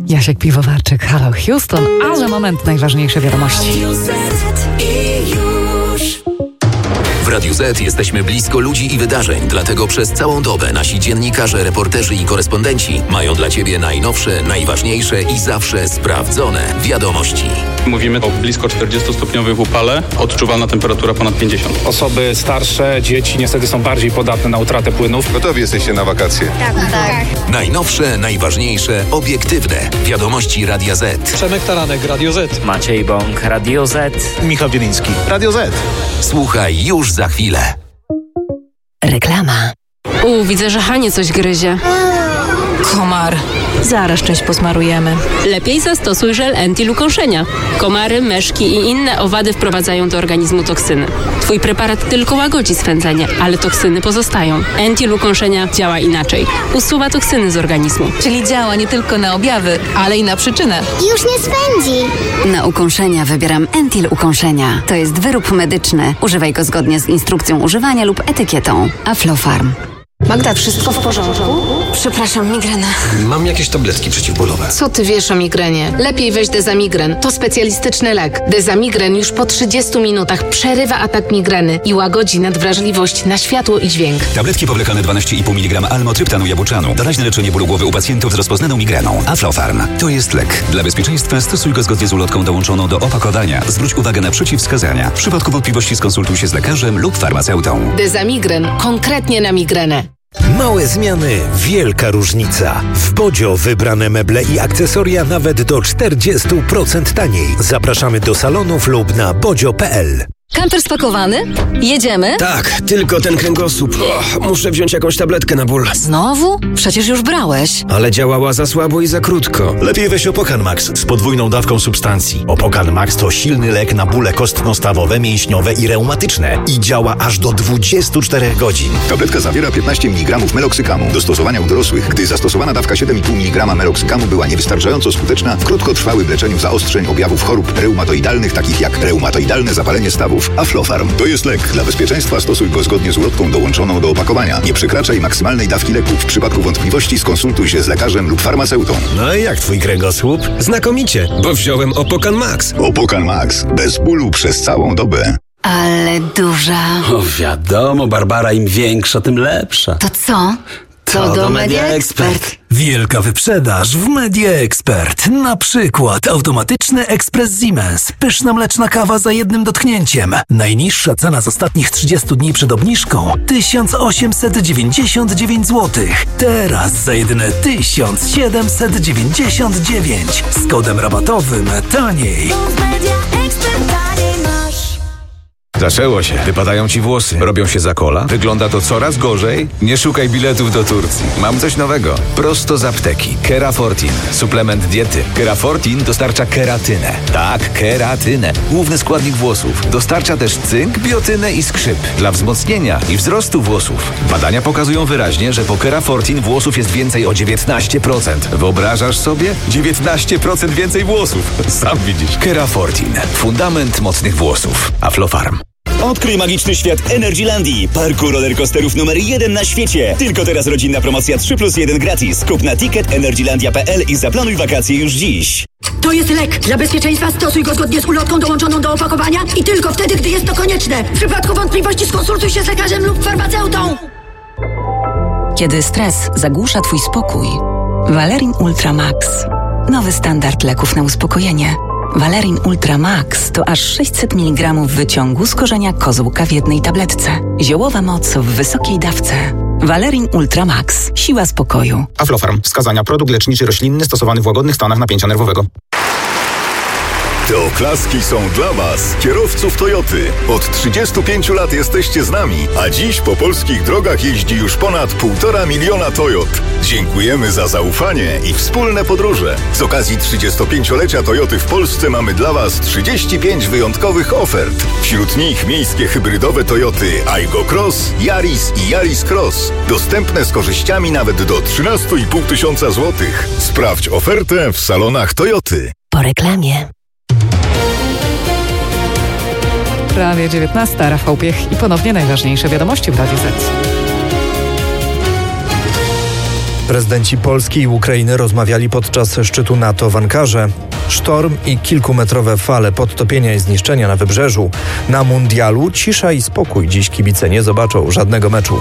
Jasiek Piwowarczyk, Halo Houston, a za moment najważniejsze wiadomości. W Radiu Z jesteśmy blisko ludzi i wydarzeń, dlatego przez całą dobę nasi dziennikarze, reporterzy i korespondenci mają dla Ciebie najnowsze, najważniejsze i zawsze sprawdzone wiadomości. Mówimy o blisko 40-stopniowym upale, odczuwalna temperatura ponad 50. Osoby starsze, dzieci niestety są bardziej podatne na utratę płynów. Gotowi jesteście na wakacje? Tak. Najnowsze, najważniejsze, obiektywne wiadomości Radia Z. Przemek Taranek, Radio Z. Maciej Bąk, Radio Z. Michał Wieliński, Radio Z. Słuchaj już za chwilę. Reklama. Widzę, że Hanie coś gryzie. Komar. Zaraz część posmarujemy. Lepiej zastosuj żel Entil ukąszenia. Komary, myszki i inne owady wprowadzają do organizmu toksyny. Twój preparat tylko łagodzi swędzenie, ale toksyny pozostają. Entil ukąszenia działa inaczej. Usuwa toksyny z organizmu. Czyli działa nie tylko na objawy, ale i na przyczynę. Już nie swędzi. Na ukąszenia wybieram Entil ukąszenia. To jest wyrób medyczny. Używaj go zgodnie z instrukcją używania lub etykietą. Aflofarm. Magda, wszystko w porządku? Przepraszam, migrena. Mam jakieś tabletki przeciwbólowe. Co ty wiesz o migrenie? Lepiej weź Dezamigren. To specjalistyczny lek. Dezamigren już po 30 minutach przerywa atak migreny i łagodzi nadwrażliwość na światło i dźwięk. Tabletki powlekane 12,5 mg almotryptanu jabłczanu. Doraźne leczenie bólu głowy u pacjentów z rozpoznaną migreną. Aflofarm. To jest lek. Dla bezpieczeństwa stosuj go zgodnie z ulotką dołączoną do opakowania. Zwróć uwagę na przeciwwskazania. W przypadku wątpliwości skonsultuj się z lekarzem lub farmaceutą. Dezamigren. Konkretnie na migrenę. Małe zmiany, wielka różnica. W Bodzio wybrane meble i akcesoria nawet do 40% taniej. Zapraszamy do salonów lub na bodzio.pl. Kamper spakowany? Jedziemy? Tak, tylko ten kręgosłup. Muszę wziąć jakąś tabletkę na ból. Znowu? Przecież już brałeś. Ale działała za słabo i za krótko. Lepiej weź Opokan Max z podwójną dawką substancji. Opokan Max to silny lek na bóle kostno-stawowe, mięśniowe i reumatyczne. I działa aż do 24 godzin. Tabletka zawiera 15 mg meloksykamu. Do stosowania u dorosłych, gdy zastosowana dawka 7,5 mg meloksykamu była niewystarczająco skuteczna w krótkotrwałym leczeniu zaostrzeń objawów chorób reumatoidalnych, takich jak reumatoidalne zapalenie stawów. Aflofarm. To jest lek. Dla bezpieczeństwa stosuj go zgodnie z ulotką dołączoną do opakowania. Nie przekraczaj maksymalnej dawki leku. W przypadku wątpliwości skonsultuj się z lekarzem lub farmaceutą. No i jak twój kręgosłup? Znakomicie, bo wziąłem Opokan Max. Opokan Max. Bez bólu przez całą dobę. Ale duża. Wiadomo, Barbara, im większa, tym lepsza. To co? To do Media Expert. Wielka wyprzedaż w Media Expert. Na przykład automatyczny ekspres Siemens. Pyszna mleczna kawa za jednym dotknięciem. Najniższa cena z ostatnich 30 dni przed obniżką 1899 zł. Teraz za jedyne 1799. Z kodem rabatowym taniej. Zaczęło się. Wypadają ci włosy. Robią się za kola. Wygląda to coraz gorzej. Nie szukaj biletów do Turcji. Mam coś nowego. Prosto z apteki. Kerafortin. Suplement diety. Kerafortin dostarcza keratynę. Tak, keratynę. Główny składnik włosów. Dostarcza też cynk, biotynę i skrzyp. Dla wzmocnienia i wzrostu włosów. Badania pokazują wyraźnie, że po Kerafortin włosów jest więcej o 19%. Wyobrażasz sobie? 19% więcej włosów. Sam widzisz. Kerafortin. Fundament mocnych włosów. Aflofarm. Odkryj magiczny świat Energylandii, parku rollercoasterów numer 1 na świecie. Tylko teraz rodzinna promocja 3+1 gratis. Kup na ticket.energylandia.pl i zaplanuj wakacje już dziś. To jest lek. Dla bezpieczeństwa stosuj go zgodnie z ulotką dołączoną do opakowania i tylko wtedy, gdy jest to konieczne. W przypadku wątpliwości skonsultuj się z lekarzem lub farmaceutą. Kiedy stres zagłusza twój spokój, Valerin Ultra Max. Nowy standard leków na uspokojenie. Valerin Ultra Max to aż 600 mg wyciągu z korzenia kozłka w jednej tabletce. Ziołowa moc w wysokiej dawce. Valerin Ultra Max. Siła spokoju. Aflofarm. Wskazania. Produkt leczniczy roślinny stosowany w łagodnych stanach napięcia nerwowego. Te oklaski są dla Was, kierowców Toyoty. Od 35 lat jesteście z nami, a dziś po polskich drogach jeździ już ponad 1,5 miliona Toyot. Dziękujemy za zaufanie i wspólne podróże. Z okazji 35-lecia Toyoty w Polsce mamy dla Was 35 wyjątkowych ofert. Wśród nich miejskie hybrydowe Toyoty Aygo Cross, Yaris i Yaris Cross. Dostępne z korzyściami nawet do 13,5 tysiąca złotych. Sprawdź ofertę w salonach Toyoty. Po reklamie. Prawie 19, Rafał Piech i ponownie najważniejsze wiadomości w Radiu Z. Prezydenci Polski i Ukrainy rozmawiali podczas szczytu NATO w Ankarze. Sztorm i kilkumetrowe fale podtopienia i zniszczenia na wybrzeżu. Na mundialu cisza i spokój. Dziś kibice nie zobaczą żadnego meczu.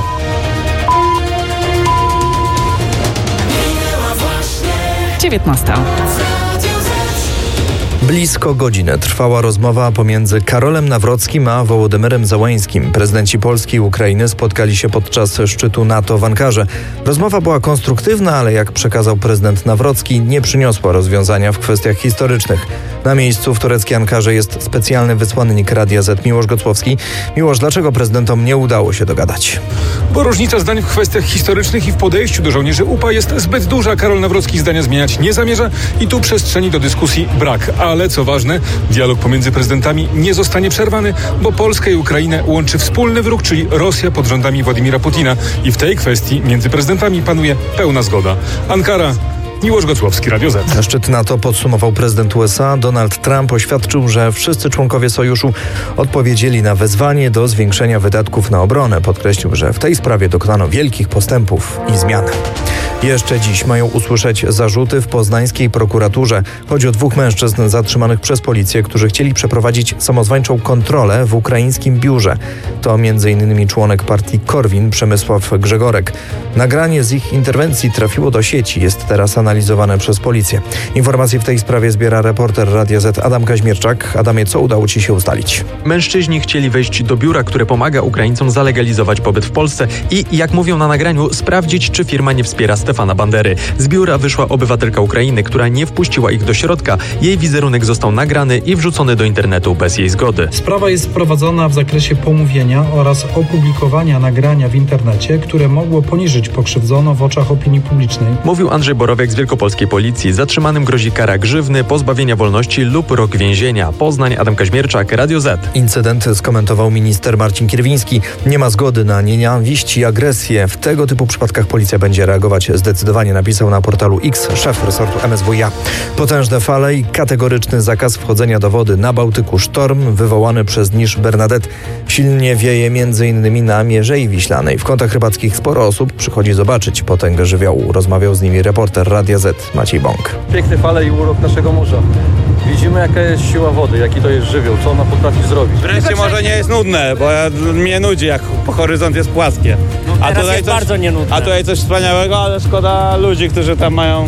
Blisko godzinę trwała rozmowa pomiędzy Karolem Nawrockim a Wołodymyrem Zełańskim. Prezydenci Polski i Ukrainy spotkali się podczas szczytu NATO w Ankarze. Rozmowa była konstruktywna, ale jak przekazał prezydent Nawrocki, nie przyniosła rozwiązania w kwestiach historycznych. Na miejscu w tureckiej Ankarze jest specjalny wysłannik Radia Z Miłosz Gocłowski. Miłosz, dlaczego prezydentom nie udało się dogadać? Bo różnica zdań w kwestiach historycznych i w podejściu do żołnierzy UPA jest zbyt duża. Karol Nawrocki zdania zmieniać nie zamierza i tu przestrzeni do dyskusji brak. Ale co ważne, dialog pomiędzy prezydentami nie zostanie przerwany, bo Polskę i Ukrainę łączy wspólny wróg, czyli Rosja pod rządami Władimira Putina. I w tej kwestii między prezydentami panuje pełna zgoda. Ankara, Miłosz Gocłowski, Radio Z. Szczyt NATO podsumował prezydent USA. Donald Trump oświadczył, że wszyscy członkowie sojuszu odpowiedzieli na wezwanie do zwiększenia wydatków na obronę. Podkreślił, że w tej sprawie dokonano wielkich postępów i zmian. Jeszcze dziś mają usłyszeć zarzuty w poznańskiej prokuraturze. Chodzi o 2 mężczyzn zatrzymanych przez policję, którzy chcieli przeprowadzić samozwańczą kontrolę w ukraińskim biurze. To m.in. członek partii Korwin Przemysław Grzegorek. Nagranie z ich interwencji trafiło do sieci. Jest teraz analizowane przez policję. Informacje w tej sprawie zbiera reporter Radia Z Adam Kaźmierczak. Adamie, co udało Ci się ustalić? Mężczyźni chcieli wejść do biura, które pomaga Ukraińcom zalegalizować pobyt w Polsce i, jak mówią na nagraniu, sprawdzić, czy firma nie wspiera Stefana Bandery. Z biura wyszła obywatelka Ukrainy, która nie wpuściła ich do środka. Jej wizerunek został nagrany i wrzucony do internetu bez jej zgody. Sprawa jest prowadzona w zakresie pomówienia oraz opublikowania nagrania w internecie, które mogło poniżyć pokrzywdzoną w oczach opinii publicznej. Mówił Andrzej Borowiak z wielkopolskiej policji. Zatrzymanym grozi kara grzywny, pozbawienia wolności lub rok więzienia. Poznań, Adam Kaźmierczak, Radio Z. Incydent skomentował minister Marcin Kierwiński. Nie ma zgody na nienawiść i agresję. W tego typu przypadkach policja będzie reagować zdecydowanie, napisał na portalu X szef resortu MSWiA. Potężne fale i kategoryczny zakaz wchodzenia do wody na Bałtyku. Sztorm wywołany przez niż Bernadette. Silnie wieje m.in. na Mierzei Wiślanej. W kątach rybackich sporo osób przychodzi zobaczyć potęgę żywiołu. Rozmawiał z nimi reporter Radia Z Maciej Bąk. Piękne fale i urok naszego morza. Widzimy, jaka jest siła wody, jaki to jest żywioł, co ona potrafi zrobić. Wreszcie może nie jest nudne, bo mnie nudzi, jak horyzont jest płaskie. A tutaj jest bardzo nienudne. A tutaj coś wspaniałego, ale szkoda ludzi, którzy tam mają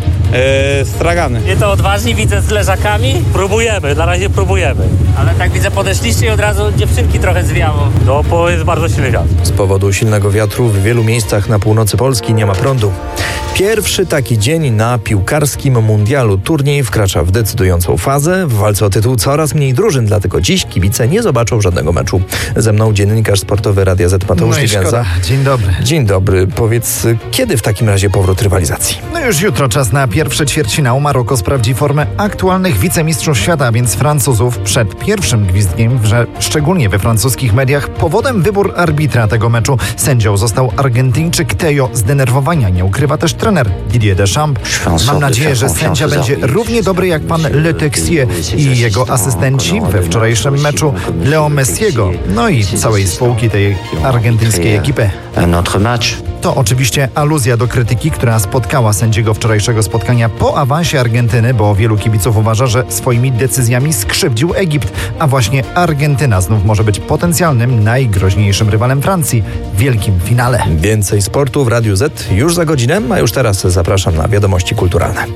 stragany. Nie to odważni, widzę z leżakami. Próbujemy, na razie próbujemy. Ale tak widzę, podeszliście i od razu dziewczynki trochę zwiało. Bo jest bardzo silny wiatr. Z powodu silnego wiatru w wielu miejscach na północy Polski nie ma prądu. Pierwszy taki dzień na piłkarskim mundialu. Turniej wkracza w decydującą fazę. W walce o tytuł coraz mniej drużyn, dlatego dziś kibice nie zobaczą żadnego meczu. Ze mną dziennikarz sportowy Radia Z Mateusz Ligenza. Dzień dobry. Dzień dobry. Powiedz, kiedy w takim razie powrót rywalizacji? No już jutro czas na pierwsze ćwierćfinał. Maroko sprawdzi formę aktualnych wicemistrzów świata, więc Francuzów przed pierwszym gwizdkiem, szczególnie we francuskich mediach. Powodem wybór arbitra tego meczu. Sędzią został Argentyńczyk Theo. Zdenerwowania nie ukrywa też trener Didier Deschamps. Mam nadzieję, że sędzia będzie równie dobry jak pan Le Texier i jego asystenci we wczorajszym meczu Leo Messiego, no i całej spółki tej argentyńskiej ekipy. To oczywiście aluzja do krytyki, która spotkała sędziego wczorajszego spotkania po awansie Argentyny, bo wielu kibiców uważa, że swoimi decyzjami skrzywdził Egipt, a właśnie Argentyna znów może być potencjalnym najgroźniejszym rywalem Francji w wielkim finale. Więcej sportu w Radiu Z już za godzinę, a już teraz zapraszam na wiadomości kulturalne.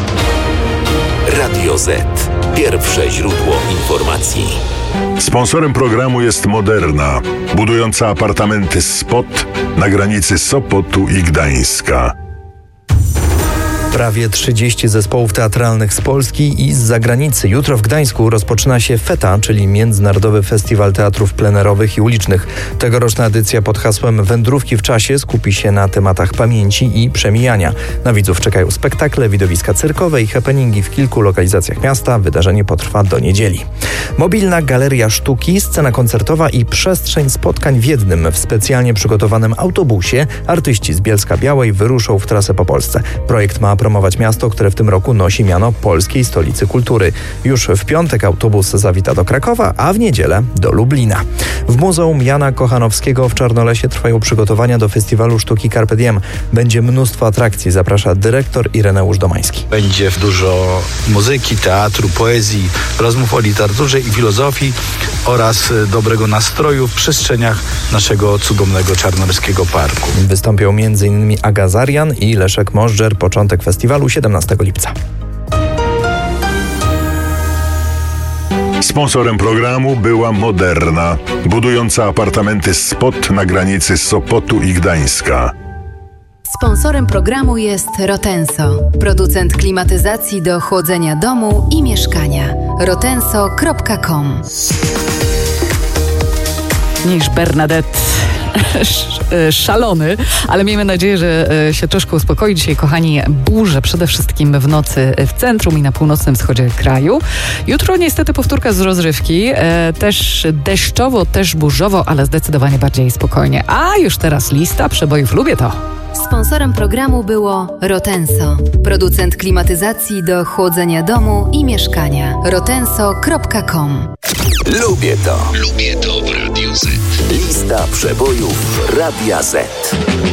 Radio Z. Pierwsze źródło informacji. Sponsorem programu jest Moderna, budująca apartamenty Spot na granicy Sopotu i Gdańska. Prawie 30 zespołów teatralnych z Polski i z zagranicy. Jutro w Gdańsku rozpoczyna się FETA, czyli Międzynarodowy Festiwal Teatrów Plenerowych i Ulicznych. Tegoroczna edycja pod hasłem Wędrówki w czasie skupi się na tematach pamięci i przemijania. Na widzów czekają spektakle, widowiska cyrkowe i happeningi w kilku lokalizacjach miasta. Wydarzenie potrwa do niedzieli. Mobilna galeria sztuki, scena koncertowa i przestrzeń spotkań w jednym. W specjalnie przygotowanym autobusie artyści z Bielska-Białej wyruszą w trasę po Polsce. Projekt ma promować miasto, które w tym roku nosi miano Polskiej Stolicy Kultury. Już w piątek autobus zawita do Krakowa, a w niedzielę do Lublina. W Muzeum Jana Kochanowskiego w Czarnolesie trwają przygotowania do Festiwalu Sztuki Carpe Diem. Będzie mnóstwo atrakcji, zaprasza dyrektor Ireneusz Domański. Będzie dużo muzyki, teatru, poezji, rozmów o literaturze i filozofii oraz dobrego nastroju w przestrzeniach naszego cudownego czarnoleskiego parku. Wystąpią m.in. Aga Zarian i Leszek Możdżer. Początek festiwalu 17 lipca. Sponsorem programu była Moderna, budująca apartamenty Spot na granicy Sopotu i Gdańska. Sponsorem programu jest Rotenso, producent klimatyzacji do chłodzenia domu i mieszkania. rotenso.com. Niż Bernadette szalony, ale miejmy nadzieję, że się troszkę uspokoi. Dzisiaj, kochani, burze przede wszystkim w nocy w centrum i na północnym wschodzie kraju. Jutro niestety powtórka z rozrywki, też deszczowo, też burzowo, ale zdecydowanie bardziej spokojnie. A już teraz lista przebojów, lubię to. Sponsorem programu było Rotenso, producent klimatyzacji do chłodzenia domu i mieszkania. rotenso.com. Lubię to. Lubię to w Radiu Z. Lista przebojów Radia Z.